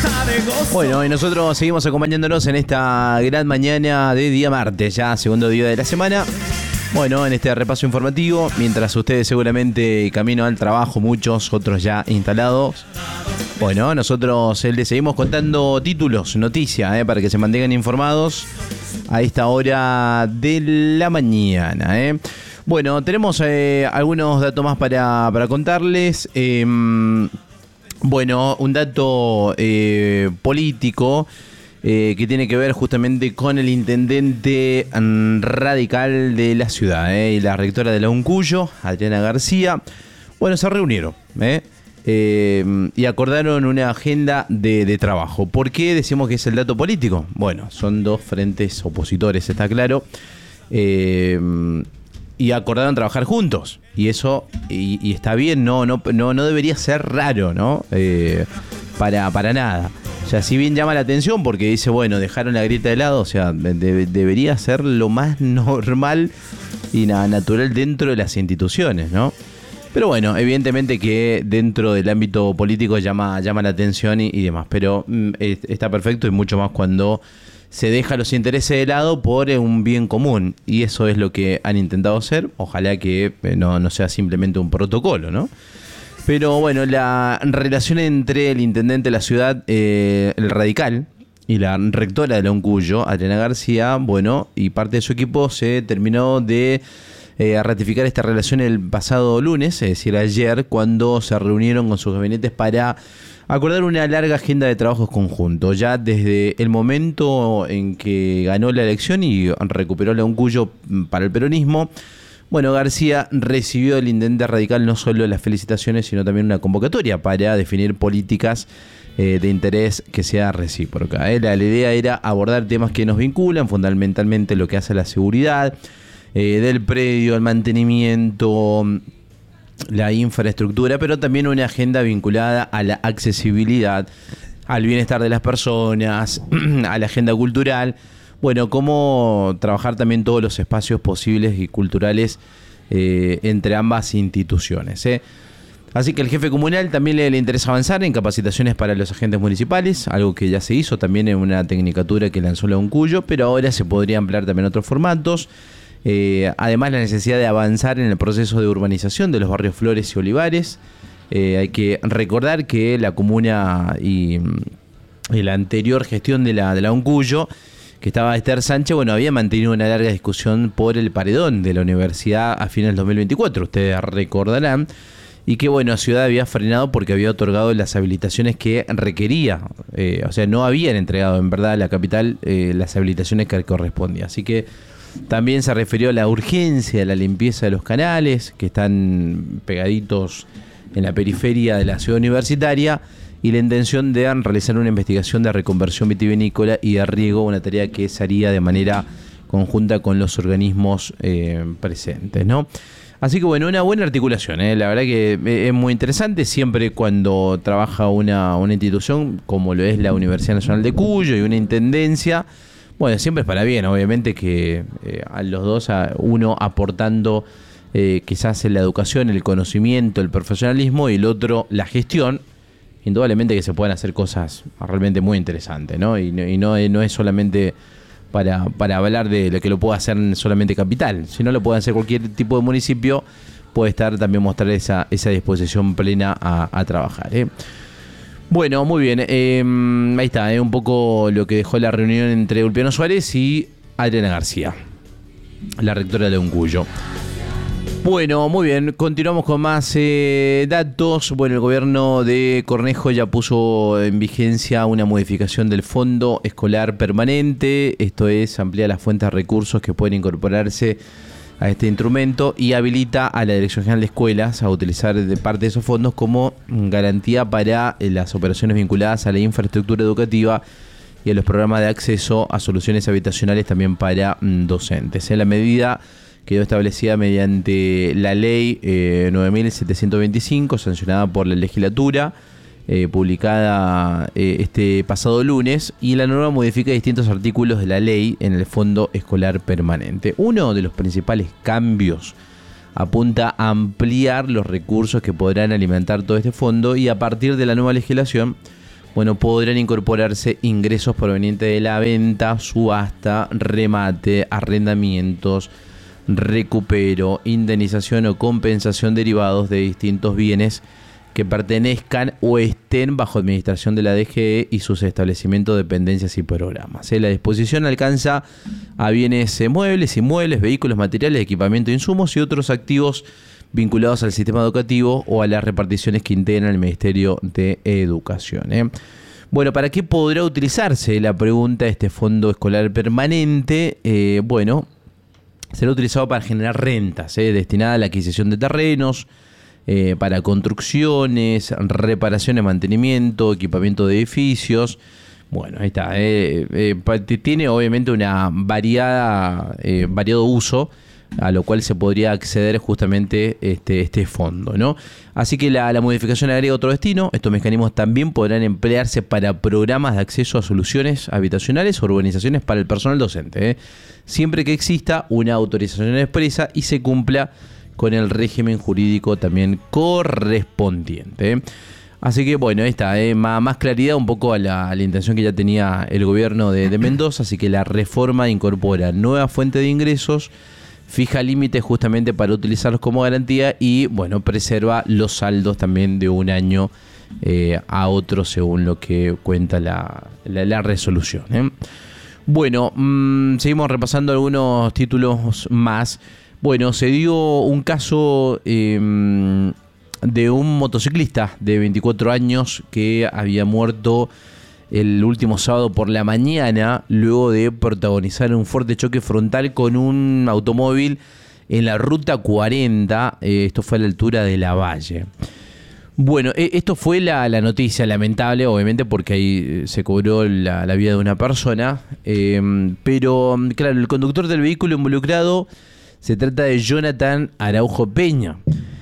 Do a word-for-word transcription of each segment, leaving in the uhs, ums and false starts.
Bueno, y nosotros seguimos acompañándonos en esta gran mañana de día martes, ya segundo día de la semana. Bueno, en este repaso informativo, mientras ustedes seguramente camino al trabajo, muchos otros ya instalados. Bueno, nosotros les seguimos contando títulos, noticias, eh, para que se mantengan informados a esta hora de la mañana. Eh. Bueno, tenemos eh, algunos datos más para, para contarles. Eh, bueno, un dato eh, político. Eh, que tiene que ver justamente con el intendente radical de la ciudad, eh, y la rectora de la Uncuyo, Adriana García. Bueno, se reunieron eh, eh, y acordaron una agenda de, de trabajo. ¿Por qué decimos que es el dato político? Bueno, son dos frentes opositores, está claro, eh, y acordaron trabajar juntos. Y eso, y, y está bien, no, no, no, no debería ser raro, ¿no? Eh, para, para nada. O sea, si bien llama la atención porque dice, bueno, dejaron la grieta de lado, o sea, de, debería ser lo más normal y nada, natural dentro de las instituciones, ¿no? Pero bueno, evidentemente que dentro del ámbito político llama, llama la atención y, y demás, pero mm, está perfecto y mucho más cuando se deja los intereses de lado por un bien común, y eso es lo que han intentado hacer. Ojalá que no, no sea simplemente un protocolo, ¿no? Pero bueno, la relación entre el intendente de la ciudad, eh, el radical, y la rectora de la Uncuyo, Adriana García, bueno, y parte de su equipo se terminó de eh, ratificar esta relación el pasado lunes, es decir, ayer, cuando se reunieron con sus gabinetes para acordar una larga agenda de trabajos conjuntos. Ya desde el momento en que ganó la elección y recuperó la Uncuyo para el peronismo, bueno, García recibió del intendente radical no solo las felicitaciones, sino también una convocatoria para definir políticas eh, de interés que sea recíproca. Eh. La, la idea era abordar temas que nos vinculan, fundamentalmente lo que hace a la seguridad eh, del predio, el mantenimiento, la infraestructura, pero también una agenda vinculada a la accesibilidad, al bienestar de las personas, a la agenda cultural. Bueno, cómo trabajar también todos los espacios posibles y culturales eh, entre ambas instituciones. ¿eh? Así que al jefe comunal también le, le interesa avanzar en capacitaciones para los agentes municipales, algo que ya se hizo también en una tecnicatura que lanzó la Uncuyo, pero ahora se podría ampliar también otros formatos. Eh, además, la necesidad de avanzar en el proceso de urbanización de los barrios Flores y Olivares. Eh, hay que recordar que la comuna y, y la anterior gestión de la, de la Uncuyo, que estaba Esther Sánchez, bueno, había mantenido una larga discusión por el paredón de la universidad a fines del dos mil veinticuatro, ustedes recordarán, y que, bueno, Ciudad había frenado porque había otorgado las habilitaciones que requería, eh, o sea, no habían entregado en verdad a la capital eh, las habilitaciones que correspondían. Así que también se refirió a la urgencia de la limpieza de los canales, que están pegaditos en la periferia de la ciudad universitaria, y la intención de realizar una investigación de reconversión vitivinícola y de riego, una tarea que se haría de manera conjunta con los organismos eh, presentes, ¿no? Así que bueno, una buena articulación, ¿eh? La verdad que es muy interesante siempre cuando trabaja una, una institución como lo es la Universidad Nacional de Cuyo y una intendencia. Bueno, siempre es para bien, obviamente que eh, a los dos, a uno aportando eh, quizás en la educación, el conocimiento, el profesionalismo, y el otro la gestión. Indudablemente que se pueden hacer cosas realmente muy interesantes, ¿no? Y, y no, no es solamente para, para hablar de lo que lo pueda hacer solamente Capital, sino lo puede hacer cualquier tipo de municipio, puede estar también mostrar esa, esa disposición plena a, a trabajar, ¿eh? Bueno, muy bien, eh, ahí está, ¿eh? Un poco lo que dejó la reunión entre Ulpiano Suárez y Adriana García, la rectora de Uncuyo. Bueno, muy bien, continuamos con más eh, datos. Bueno, el gobierno de Cornejo ya puso en vigencia una modificación del Fondo Escolar Permanente. Esto es, ampliar las fuentes de recursos que pueden incorporarse a este instrumento y habilita a la Dirección General de Escuelas a utilizar de parte de esos fondos como garantía para eh, las operaciones vinculadas a la infraestructura educativa y a los programas de acceso a soluciones habitacionales también para mm, docentes. En la medida quedó establecida mediante la ley eh, nueve mil setecientos veinticinco, sancionada por la legislatura, eh, publicada eh, este pasado lunes, y la norma modifica distintos artículos de la ley en el Fondo Escolar Permanente. Uno de los principales cambios apunta a ampliar los recursos que podrán alimentar todo este fondo, y a partir de la nueva legislación, bueno, podrán incorporarse ingresos provenientes de la venta, subasta, remate, arrendamientos, recupero, indemnización o compensación derivados de distintos bienes que pertenezcan o estén bajo administración de la D G E y sus establecimientos, dependencias y programas. La disposición alcanza a bienes muebles, inmuebles, vehículos, materiales, equipamiento, insumos y otros activos vinculados al sistema educativo o a las reparticiones que integran el Ministerio de Educación. ¿eh? Bueno, ¿para qué podrá utilizarse? La pregunta de este fondo escolar permanente. Eh, bueno, será utilizado para generar rentas, ¿eh? destinada a la adquisición de terrenos, Eh, para construcciones, reparaciones, mantenimiento, equipamiento de edificios. Bueno, ahí está. Eh, eh, tiene obviamente una variada, eh, variado uso, a lo cual se podría acceder justamente este, este fondo, ¿no? Así que la, la modificación agrega otro destino. Estos mecanismos también podrán emplearse para programas de acceso a soluciones habitacionales o urbanizaciones para el personal docente, ¿eh? siempre que exista una autorización expresa y se cumpla con el régimen jurídico también correspondiente. Así que bueno, ahí está, eh, más, más claridad un poco a la, a la intención que ya tenía el gobierno de, de Mendoza. Así que la reforma incorpora nueva fuente de ingresos, fija límites justamente para utilizarlos como garantía y bueno, preserva los saldos también de un año eh, a otro según lo que cuenta la, la, la resolución. ¿eh? Bueno, mmm, seguimos repasando algunos títulos más. Bueno, se dio un caso eh, de un motociclista de veinticuatro años que había muerto el último sábado por la mañana luego de protagonizar un fuerte choque frontal con un automóvil en la ruta cuarenta. Eh, esto fue a la altura de La Valle. Bueno, eh, esto fue la, la noticia lamentable, obviamente, porque ahí se cobró la, la vida de una persona. Eh, pero, claro, el conductor del vehículo involucrado se trata de Jonathan Araujo Peña.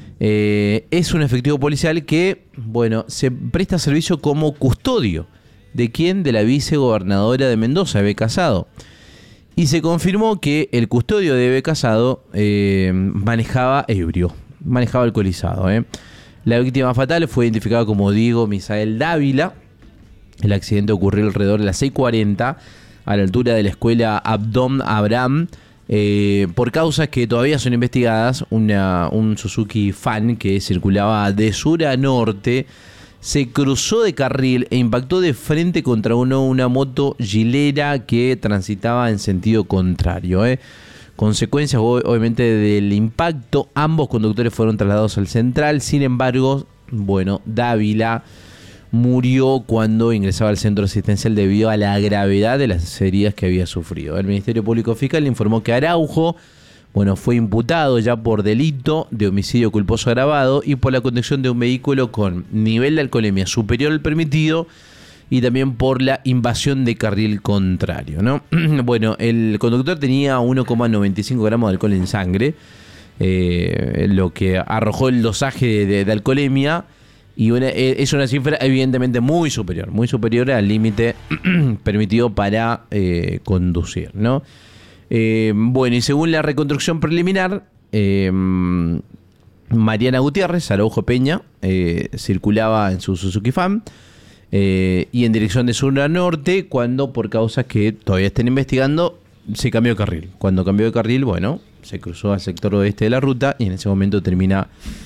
Eh, es un efectivo policial que, bueno, se presta servicio como custodio. ¿De quién? De la vicegobernadora de Mendoza, Eve Casado. Y se confirmó que el custodio de Eve Casado eh, manejaba ebrio, manejaba alcoholizado. ¿eh? La víctima fatal fue identificada como Diego Misael Dávila. El accidente ocurrió alrededor de las seis cuarenta a la altura de la escuela Abdón Abraham. Eh, por causas que todavía son investigadas, una, un Suzuki Fan que circulaba de sur a norte se cruzó de carril e impactó de frente contra uno, una moto gilera que transitaba en sentido contrario. ¿eh? Consecuencias obviamente del impacto, ambos conductores fueron trasladados al central. Sin embargo, bueno, Dávila murió cuando ingresaba al centro asistencial debido a la gravedad de las heridas que había sufrido. El Ministerio Público Fiscal informó que Araujo, bueno, fue imputado ya por delito de homicidio culposo agravado y por la conducción de un vehículo con nivel de alcoholemia superior al permitido y también por la invasión de carril contrario, ¿no? Bueno, el conductor tenía uno coma noventa y cinco gramos de alcohol en sangre, eh, lo que arrojó el dosaje de, de, de alcoholemia. Y una, es una cifra evidentemente muy superior, muy superior al límite permitido para eh, conducir, ¿no? Eh, bueno, y según la reconstrucción preliminar, eh, Mariana Gutiérrez, Araujo Peña, eh, circulaba en su Suzuki Fan eh, y en dirección de sur a norte, cuando por causas que todavía están investigando, se cambió de carril. Cuando cambió de carril, bueno, se cruzó al sector oeste de la ruta y en ese momento termina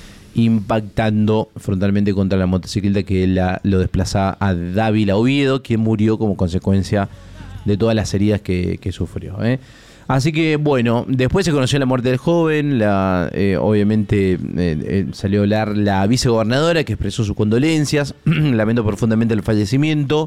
impactando frontalmente contra la motocicleta que la, lo desplazaba a Dávila Oviedo, quien murió como consecuencia de todas las heridas que, que sufrió. ¿eh? Así que, bueno, después se conoció la muerte del joven, la, eh, obviamente eh, eh, salió a hablar la vicegobernadora que expresó sus condolencias, lamento profundamente el fallecimiento,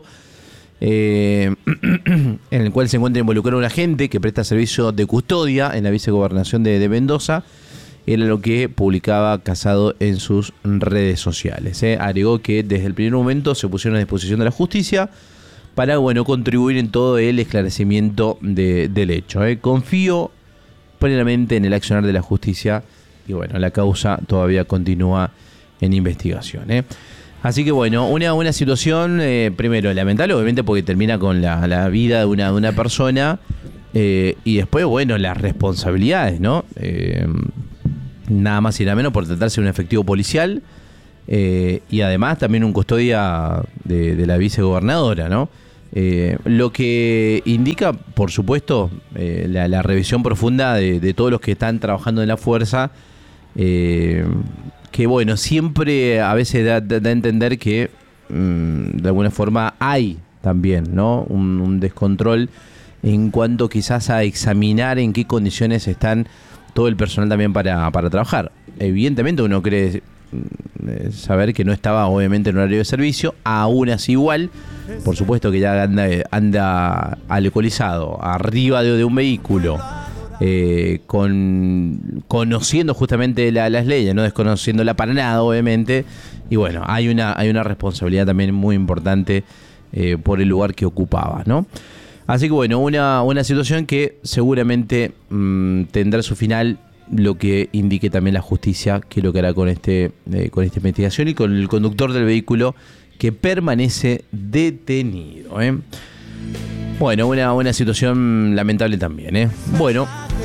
eh, en el cual se encuentra involucrado un agente que presta servicio de custodia en la vicegobernación de, de Mendoza. Era lo que publicaba Casado en sus redes sociales. ¿eh? Agregó que desde el primer momento se pusieron a disposición de la justicia para, bueno, contribuir en todo el esclarecimiento de, del hecho. ¿eh? Confío plenamente en el accionar de la justicia y, bueno, la causa todavía continúa en investigación. ¿eh? Así que, bueno, una, una situación, eh, primero, lamentable, obviamente, porque termina con la, la vida de una, de una persona eh, y después, bueno, las responsabilidades, ¿no? Eh, Nada más y nada menos por tratarse de un efectivo policial eh, y además también un custodia de, de la vicegobernadora, ¿no? Eh, lo que indica, por supuesto, eh, la, la revisión profunda de, de todos los que están trabajando en la fuerza, eh, que bueno, siempre a veces da, da, da a entender que mmm, de alguna forma hay también, ¿no? Un, un descontrol en cuanto quizás a examinar en qué condiciones están todo el personal también para, para trabajar. Evidentemente uno cree saber que no estaba obviamente en horario de servicio, aún así igual, por supuesto que ya anda, anda alcoholizado, arriba de, de un vehículo, eh, con, conociendo justamente la, las leyes, no desconociéndola para nada obviamente, y bueno, hay una, hay una responsabilidad también muy importante eh, por el lugar que ocupaba, ¿no? Así que bueno, una, una situación que seguramente mmm, tendrá su final, lo que indique también la justicia, que lo que hará con este eh, con esta investigación y con el conductor del vehículo que permanece detenido, ¿eh? Bueno, una, una situación lamentable también, ¿eh? Bueno.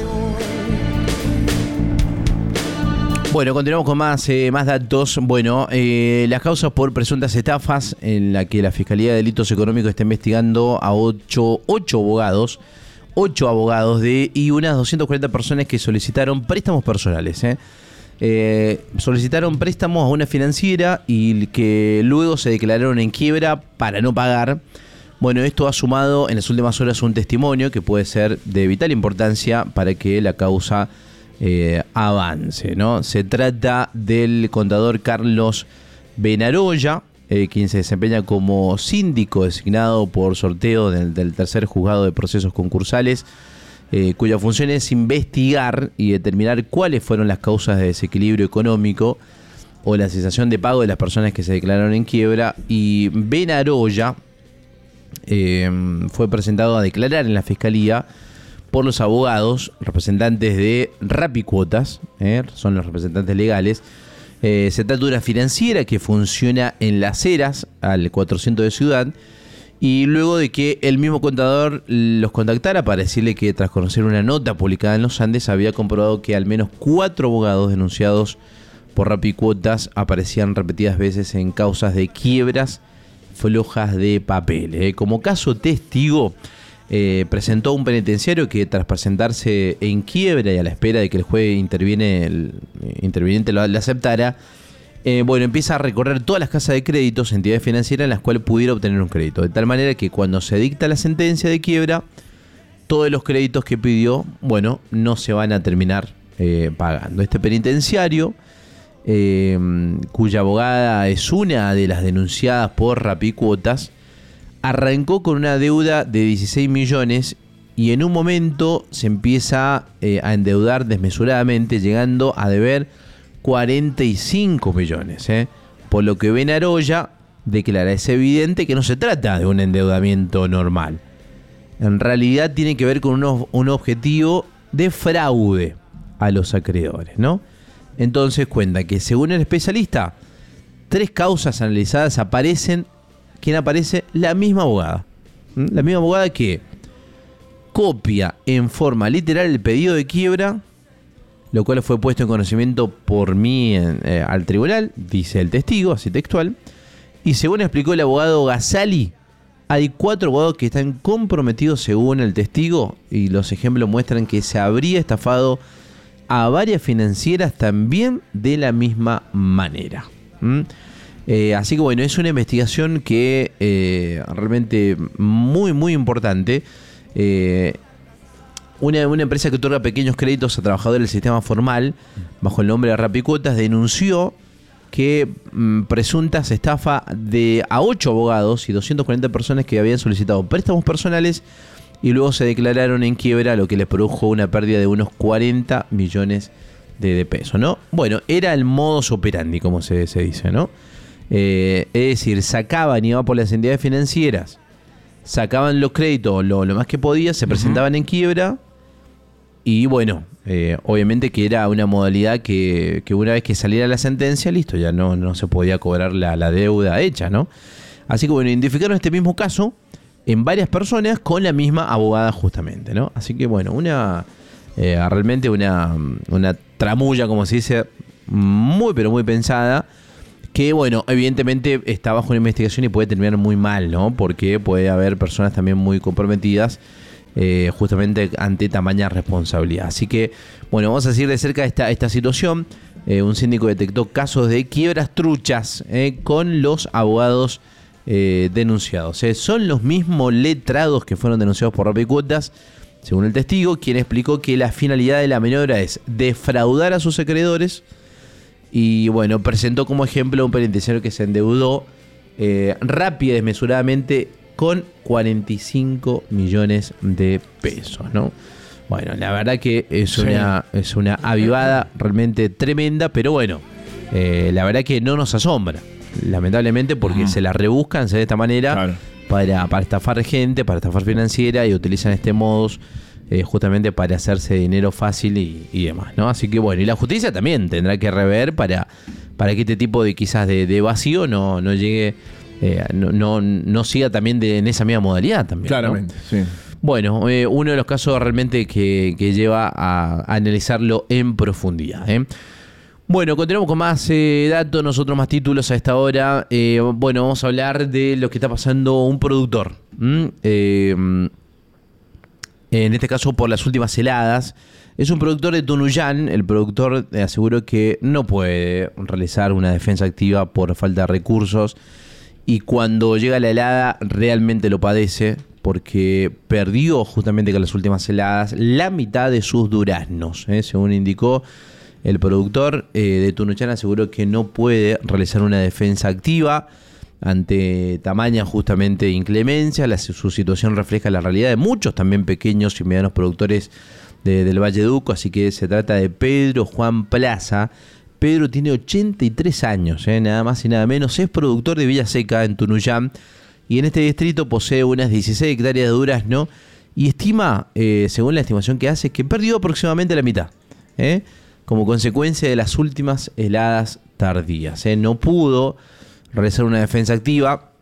Bueno, continuamos con más, eh, más datos. Bueno, eh, las causas por presuntas estafas en la que la Fiscalía de Delitos Económicos está investigando a ocho, ocho abogados, ocho abogados de y unas doscientas cuarenta personas que solicitaron préstamos personales. ¿eh? Eh, solicitaron préstamos a una financiera y que luego se declararon en quiebra para no pagar. Bueno, esto ha sumado en las últimas horas un testimonio que puede ser de vital importancia para que la causa Eh, avance, ¿no? Se trata del contador Carlos Benaroya, eh, quien se desempeña como síndico designado por sorteo del, del tercer juzgado de procesos concursales, eh, cuya función es investigar y determinar cuáles fueron las causas de desequilibrio económico o la cesación de pago de las personas que se declararon en quiebra. Y Benaroya eh, fue presentado a declarar en la Fiscalía por los abogados, representantes de Rapicuotas, ¿eh? son los representantes legales. Eh, se trata de una financiera que funciona en Las Heras, al cuatrocientos de Ciudad, y luego de que el mismo contador los contactara para decirle que tras conocer una nota publicada en Los Andes, había comprobado que al menos cuatro abogados denunciados por Rapicuotas aparecían repetidas veces en causas de quiebras flojas de papel. ¿eh? Como caso testigo, Eh, presentó un penitenciario que tras presentarse en quiebra y a la espera de que el juez interviene, el interviniente lo, lo aceptara, eh, bueno, empieza a recorrer todas las casas de créditos, entidades financieras en las cuales pudiera obtener un crédito, de tal manera que cuando se dicta la sentencia de quiebra, todos los créditos que pidió, bueno, no se van a terminar eh, pagando. Este penitenciario, eh, cuya abogada es una de las denunciadas por Rapicuotas, arrancó con una deuda de dieciséis millones y en un momento se empieza eh, a endeudar desmesuradamente, llegando a deber cuarenta y cinco millones. ¿eh? Por lo que Benaroya declara, es evidente que no se trata de un endeudamiento normal. En realidad tiene que ver con unos, un objetivo de fraude a los acreedores, ¿no? Entonces cuenta que según el especialista, tres causas analizadas aparecen. ¿Quién aparece? La misma abogada. ¿Mm? La misma abogada que copia en forma literal el pedido de quiebra, lo cual fue puesto en conocimiento por mí en, eh, al tribunal, dice el testigo, así textual. Y según explicó el abogado Gazali, hay cuatro abogados que están comprometidos según el testigo, y los ejemplos muestran que se habría estafado a varias financieras también de la misma manera. ¿Mm? Eh, así que bueno, es una investigación que eh, realmente muy muy importante. Eh, una, una empresa que otorga pequeños créditos a trabajadores del sistema formal bajo el nombre de Rapicuotas denunció que mmm, presuntas estafa de a ocho abogados y doscientas cuarenta personas que habían solicitado préstamos personales y luego se declararon en quiebra, lo que les produjo una pérdida de unos cuarenta millones de, de pesos, ¿no? Bueno, era el modus operandi, como se, se dice, ¿no? Eh, es decir, sacaban, iban por las entidades financieras, sacaban los créditos lo, lo más que podía, se presentaban uh-huh. en quiebra y bueno, eh, obviamente que era una modalidad que, que una vez que saliera la sentencia, listo, ya no, no se podía cobrar la, la deuda hecha, ¿no? Así que bueno, identificaron este mismo caso en varias personas con la misma abogada justamente, ¿no? Así que bueno, una eh, realmente una, una tramulla, como se dice, muy pero muy pensada, Que bueno, evidentemente está bajo una investigación y puede terminar muy mal, ¿no? Porque puede haber personas también muy comprometidas eh, justamente ante tamaña responsabilidad. Así que, bueno, vamos a seguir de cerca esta, esta situación. Eh, un síndico detectó casos de quiebras truchas eh, con los abogados eh, denunciados. Eh. Son los mismos letrados que fueron denunciados por Rapicuotas, según el testigo, quien explicó que la finalidad de la maniobra es defraudar a sus acreedores. Y bueno, presentó como ejemplo a un penitenciario que se endeudó eh, rápida y desmesuradamente con cuarenta y cinco millones de pesos, ¿no? Bueno, la verdad que es, sí. una, es una avivada realmente tremenda, pero bueno, eh, la verdad que no nos asombra, lamentablemente, porque uh-huh. se la rebuscan de esta manera claro. para, para estafar gente, para estafar financiera, y utilizan este modus Eh, justamente para hacerse dinero fácil y, y demás, ¿no? Así que bueno, y la justicia también tendrá que rever para, para que este tipo de quizás de, de vacío no, no llegue, eh, no, no, no siga también de, en esa misma modalidad también. Claramente, ¿no? sí. Bueno, eh, uno de los casos realmente que, que lleva a, a analizarlo en profundidad, ¿eh? Bueno, continuamos con más eh, datos, nosotros más títulos a esta hora. Eh, bueno, vamos a hablar de lo que está pasando un productor. ¿Mm? Eh, En este caso por las últimas heladas. Es un productor de Tunuyán. El productor aseguró que no puede realizar una defensa activa por falta de recursos. Y cuando llega la helada realmente lo padece, porque perdió justamente con las últimas heladas la mitad de sus duraznos, ¿eh? Según indicó el productor eh, de Tunuyán, aseguró que no puede realizar una defensa activa ante tamaña justamente inclemencia. La, su situación refleja la realidad de muchos también pequeños y medianos productores de, del Valle Duco, así que se trata de Pedro Juan Plaza. Pedro tiene ochenta y tres años, ¿eh? Nada más y nada menos, es productor de Villa Seca en Tunuyán, y en este distrito posee unas dieciséis hectáreas de durazno, y estima, eh, según la estimación que hace, que perdió aproximadamente la mitad, ¿eh? como consecuencia de las últimas heladas tardías, ¿eh? No pudo realizar una defensa activa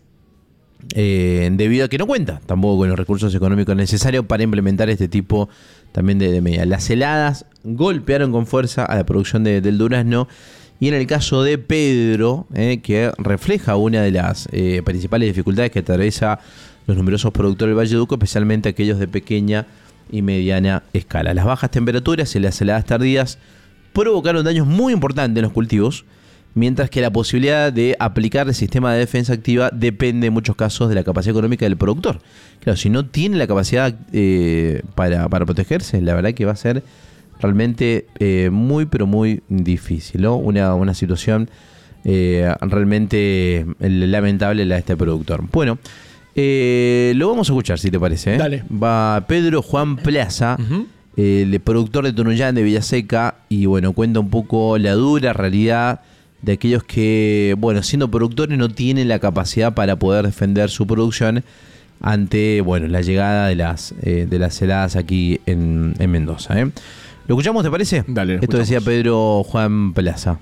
eh, debido a que no cuenta tampoco con los recursos económicos necesarios para implementar este tipo también de, de medidas. Las heladas golpearon con fuerza a la producción de, del durazno, y en el caso de Pedro, eh, que refleja una de las eh, principales dificultades que atraviesa los numerosos productores del Valle Duco, especialmente aquellos de pequeña y mediana escala. Las bajas temperaturas y las heladas tardías provocaron daños muy importantes en los cultivos, mientras que la posibilidad de aplicar el sistema de defensa activa depende en muchos casos de la capacidad económica del productor. Claro, si no tiene la capacidad eh, para, para protegerse, la verdad que va a ser realmente eh, muy, pero muy difícil, ¿no? Una, una situación eh, realmente lamentable la de este productor. Bueno, eh, lo vamos a escuchar, si te parece, ¿eh? Dale. Va Pedro Juan Plaza, uh-huh. el productor de Tunuyán de Villaseca, y bueno, cuenta un poco la dura realidad de aquellos que, bueno, siendo productores no tienen la capacidad para poder defender su producción ante, bueno, la llegada de las eh, de las heladas aquí en, en Mendoza, ¿eh? ¿Lo escuchamos, te parece? Dale. Esto decía Pedro Juan Plaza.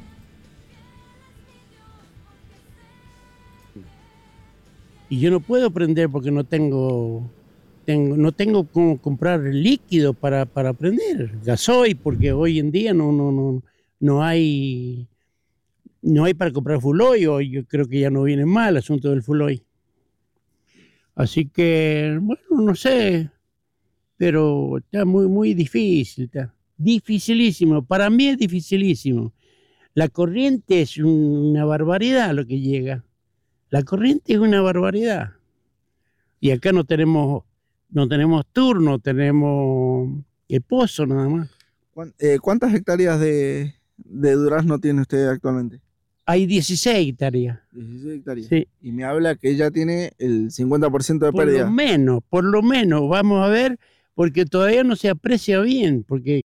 Y yo no puedo prender porque no tengo, tengo no tengo cómo comprar líquido para, para prender gasoil, porque hoy en día no no no no hay no hay para comprar full oil. Yo creo que ya no viene mal el asunto del full oil. Así que, bueno, no sé, pero está muy, muy difícil, está dificilísimo. Para mí es dificilísimo. La corriente es una barbaridad lo que llega. La corriente es una barbaridad. Y acá no tenemos, no tenemos turno, tenemos el pozo nada más. ¿Cuántas hectáreas de, de durazno tiene usted actualmente? Hay dieciséis hectáreas. dieciséis hectáreas. Sí. Y me habla que ella tiene el cincuenta por ciento de por pérdida. Por lo menos, por lo menos, vamos a ver, porque todavía no se aprecia bien, porque...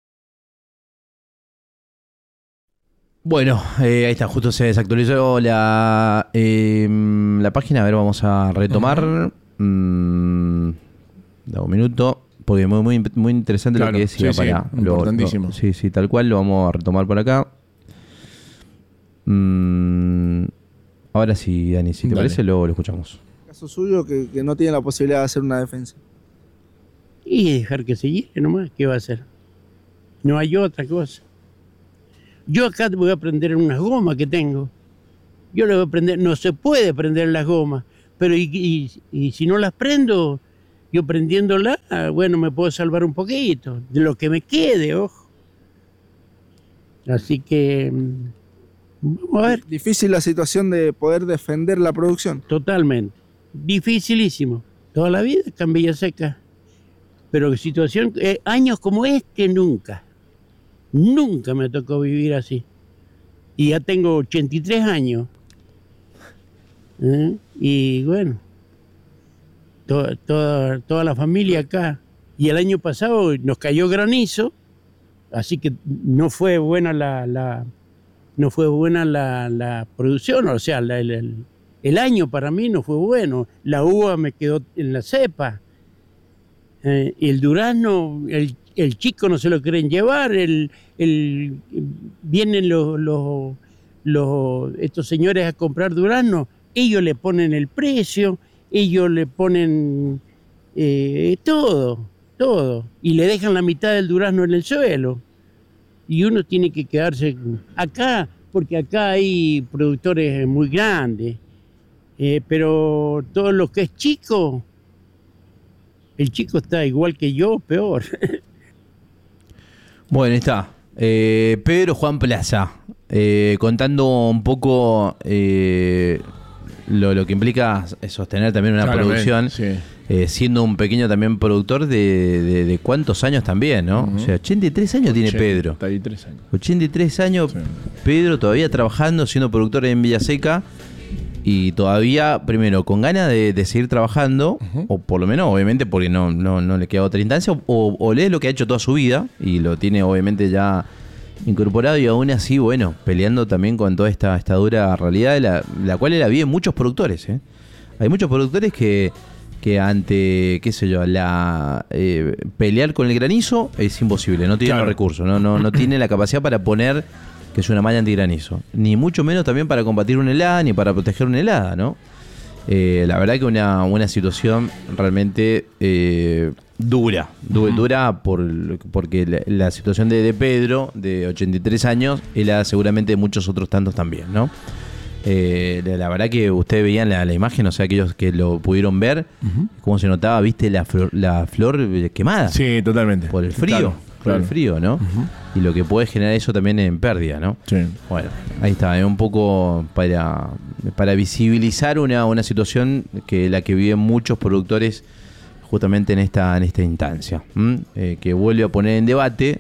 Bueno, eh, ahí está, justo se desactualizó la, eh, la página. A ver, vamos a retomar. Uh-huh. Mm, da un minuto, porque es muy, muy, muy interesante claro, lo que decía. Sí, para, sí, lo, importantísimo. Lo, sí, sí, tal cual, lo vamos a retomar por acá. Mm, ahora sí, Dani, si te Dale. parece, luego lo escuchamos. Caso suyo que, que no tiene la posibilidad de hacer una defensa. Y dejar que se llegue nomás, ¿qué va a hacer? No hay otra cosa. Yo acá voy a prender unas gomas que tengo. Yo le voy a prender, no se puede prender las gomas, pero y, y, y si no las prendo, yo prendiéndolas, bueno, me puedo salvar un poquito, de lo que me quede, ojo. Así que, vamos a ver. Difícil la situación de poder defender la producción. Totalmente. Dificilísimo. Toda la vida acá en Villaseca. Pero situación, eh, años como este, nunca. Nunca me tocó vivir así. Y ya tengo ochenta y tres años. ¿Eh? Y bueno, to, toda, toda la familia acá. Y el año pasado nos cayó granizo. Así que no fue buena la, la no fue buena la, la producción, o sea, la, el, el año para mí no fue bueno. La uva me quedó en la cepa. Eh, el durazno, el, el chico no se lo quieren llevar. El, el, vienen los, los, los estos señores a comprar durazno, ellos le ponen el precio, ellos le ponen eh, todo. todo, y le dejan la mitad del durazno en el suelo, y uno tiene que quedarse acá, porque acá hay productores muy grandes, eh, pero todo lo que es chico, el chico está igual que yo, peor. Bueno, está eh, Pedro Juan Plaza, eh, contando un poco eh, lo, lo que implica sostener también una Claramente, producción, sí. eh, siendo un pequeño también productor de, de, de cuántos años también, ¿no? Uh-huh. O sea, ochenta y tres años tiene Pedro. ochenta y tres años. ochenta y tres años, Sí. Pedro todavía trabajando, siendo productor en Villaseca, y todavía, primero, con ganas de, de seguir trabajando, Uh-huh. o por lo menos, obviamente, porque no, no, no le queda otra instancia, o, o lee lo que ha hecho toda su vida, y lo tiene obviamente ya incorporado, y aún así, bueno, peleando también con toda esta, esta dura realidad, la, la cual la viven muchos productores, ¿eh? Hay muchos productores que, que ante, qué sé yo, la eh, pelear con el granizo es imposible, no tienen Claro. los recursos, no, no, no tienen la capacidad para poner que es una malla antigranizo, ni mucho menos también para combatir una helada, ni para proteger una helada, ¿no? Eh, la verdad que una, una situación realmente eh, dura, du- dura por, porque la, la situación de, de Pedro, de ochenta y tres años, y la seguramente de muchos otros tantos también, ¿no? Eh, la, la verdad que ustedes veían la, la imagen, o sea, aquellos que lo pudieron ver, Uh-huh. cómo se notaba, viste, la flor, la flor quemada. Sí, totalmente. Por el frío, Claro, por claro. el frío, ¿no? Uh-huh. Y lo que puede generar eso también en pérdida, ¿no? Sí. Bueno, ahí está, es un poco para, para visibilizar una, una situación que la que viven muchos productores justamente en esta, en esta instancia, ¿m? Eh, que vuelve a poner en debate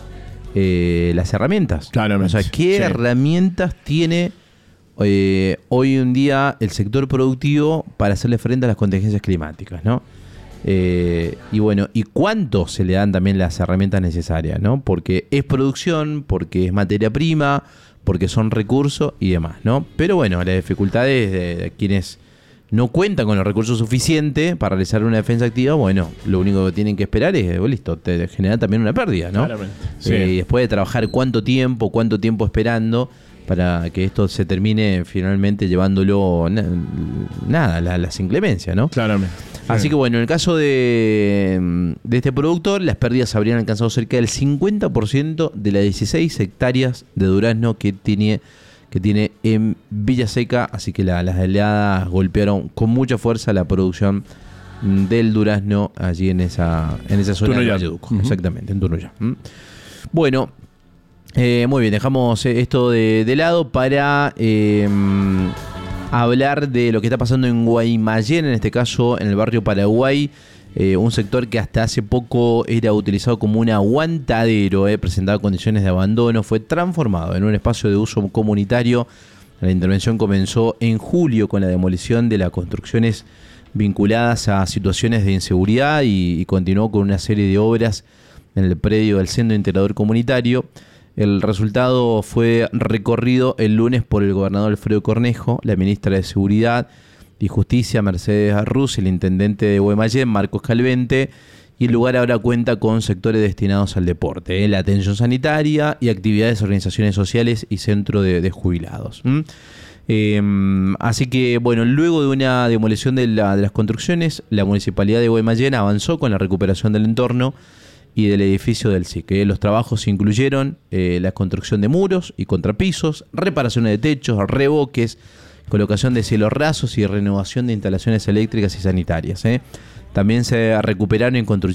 eh, las herramientas. Claramente, O sea, ¿qué sí. herramientas tiene eh, hoy en día el sector productivo para hacerle frente a las contingencias climáticas, ¿no? Eh, y bueno, ¿y cuánto se le dan también las herramientas necesarias, ¿no? Porque es producción, porque es materia prima, porque son recursos y demás, ¿no? Pero bueno, las dificultades de, de quienes no cuentan con los recursos suficientes para realizar una defensa activa, bueno, lo único que tienen que esperar es, oh, listo, te genera también una pérdida, ¿no? Claramente, sí. Eh, y después de trabajar cuánto tiempo, cuánto tiempo esperando para que esto se termine finalmente llevándolo, na- nada, la, las inclemencias, ¿no? Claramente. Así que bueno, en el caso de, de este productor, las pérdidas habrían alcanzado cerca del cincuenta por ciento de las dieciséis hectáreas de durazno que tiene, que tiene en Villaseca, así que la- las heladas golpearon con mucha fuerza la producción del durazno allí en esa, en esa zona de Tunuyán. Valleduco, Ujú. exactamente, en Tunuyán. ¿Mm? Bueno, eh, muy bien, dejamos eh, esto de, de lado para eh, hablar de lo que está pasando en Guaymallén, en este caso en el barrio Paraguay, eh, un sector que hasta hace poco era utilizado como un aguantadero, eh, presentaba condiciones de abandono, fue transformado en un espacio de uso comunitario. La intervención comenzó en julio con la demolición de las construcciones vinculadas a situaciones de inseguridad y, y continuó con una serie de obras en el predio del Centro Integrador Comunitario. El resultado fue recorrido el lunes por el gobernador Alfredo Cornejo, la ministra de Seguridad y Justicia Mercedes Arruz, el intendente de Guaymallén Marcos Calvente, y el lugar ahora cuenta con sectores destinados al deporte, eh, la atención sanitaria y actividades de organizaciones sociales y centro de, de jubilados. ¿Mm? Eh, así que, bueno, luego de una demolición de, la, de las construcciones, la Municipalidad de Guaymallén avanzó con la recuperación del entorno y del edificio del S I C. Los trabajos incluyeron eh, la construcción de muros y contrapisos, reparaciones de techos, revoques, colocación de cielos rasos y renovación de instalaciones eléctricas y sanitarias. ¿eh? También se recuperaron y construyeron